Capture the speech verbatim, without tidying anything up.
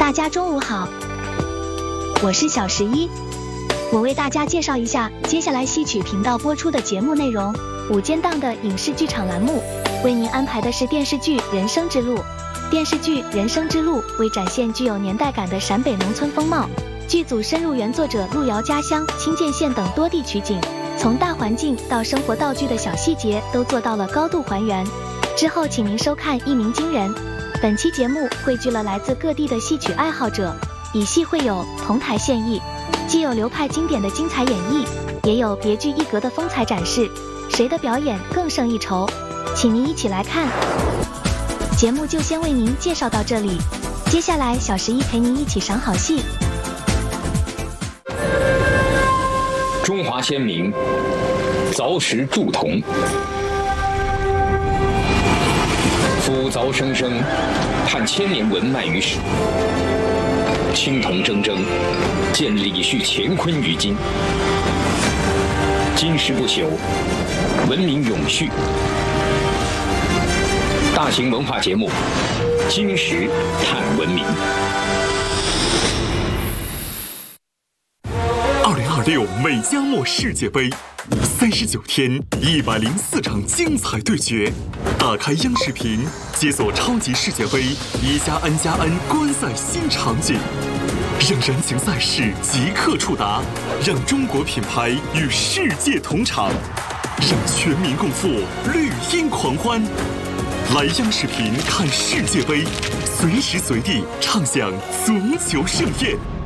大家中午好，我是小十一，我为大家介绍一下接下来戏曲频道播出的节目内容。午间档的影视剧场栏目为您安排的是电视剧《人生之路》。电视剧《人生之路》为展现具有年代感的陕北农村风貌，剧组深入原作者路遥家乡清涧县等多地取景，从大环境到生活道具的小细节都做到了高度还原。之后请您收看一鸣惊人。本期节目汇聚了来自各地的戏曲爱好者，以戏会友，同台献艺，既有流派经典的精彩演绎，也有别具一格的风采展示，谁的表演更胜一筹？请您一起来看。节目就先为您介绍到这里，接下来小十一陪您一起赏好戏。 中华先民凿石铸铜，夫凿生生，探千年文脉于史。青铜铮铮，见李旭乾坤于今。金石不朽，文明永续。大型文化节目《金石探文明》。 二零二六美加墨世界杯，三十九天，一百零四场精彩对决。打开央视频，解锁超级世界杯一加 N 加 N 观赛新场景，让人情赛事即刻触达，让中国品牌与世界同场，让全民共赴绿茵狂欢。来央视频看世界杯，随时随地畅享足球盛宴。